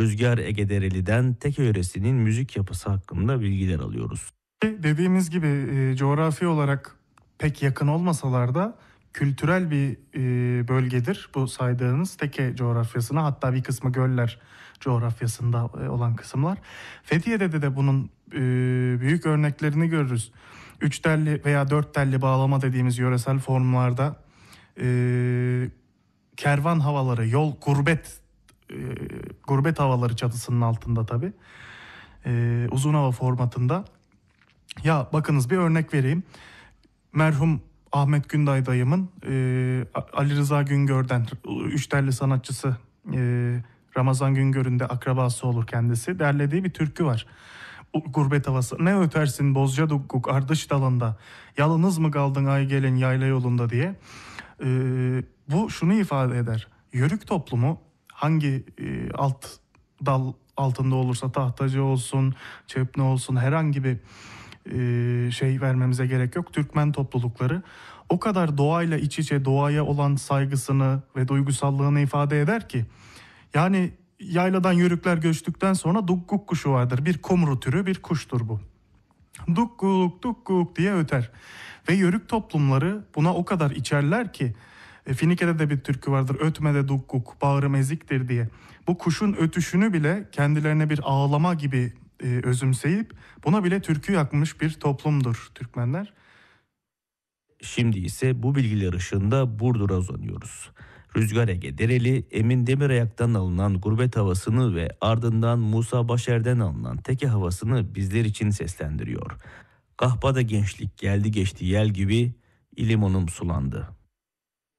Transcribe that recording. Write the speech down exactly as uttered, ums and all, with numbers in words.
Rüzgar Ege Dereli'den Teke yöresinin müzik yapısı hakkında bilgiler alıyoruz. Dediğimiz gibi e, coğrafi olarak pek yakın olmasalar da kültürel bir e, bölgedir bu saydığınız Teke coğrafyasına, hatta bir kısmı göller coğrafyasında e, olan kısımlar. Fethiye'de de, de bunun e, büyük örneklerini görürüz. Üç telli veya dört telli bağlama dediğimiz yöresel formlarda e, kervan havaları, yol, gurbet e, gurbet havaları çatısının altında tabii. E, uzun hava formatında. Ya bakınız, bir örnek vereyim. Merhum Ahmet Günday dayımın e, Ali Rıza Güngör'den, üç telli sanatçısı e, Ramazan Güngör'ün de akrabası olur kendisi, derlediği bir türkü var. U- Gurbet havası. Ne ötersin bozca dukkuk ardış dalında, yalınız mı kaldın ay gelin yayla yolunda diye. E, bu şunu ifade eder. Yörük toplumu hangi e, alt dal altında olursa, tahtacı olsun, çöpne olsun, herhangi bir e, şey vermemize gerek yok. Türkmen toplulukları o kadar doğayla iç içe, doğaya olan saygısını ve duygusallığını ifade eder ki, yani yayladan yörükler göçtükten sonra dukkuk kuşu vardır. Bir kumru türü bir kuştur bu. Dukkuk dukkuk diye öter. Ve yörük toplumları buna o kadar içerler ki, e, Finike'de de bir türkü vardır. Ötme de dukkuk, bağrım eziktir diye. Bu kuşun ötüşünü bile kendilerine bir ağlama gibi e, özümseyip buna bile türkü yakmış bir toplumdur Türkmenler. Şimdi ise bu bilgiler ışığında Burdur'a uzanıyoruz. Rüzgar Ege Dereli, Emin Demirayak'tan alınan gurbet havasını ve ardından Musa Başer'den alınan Teke havasını bizler için seslendiriyor. Kahpada gençlik geldi geçti yel gibi, ilimonum sulandı.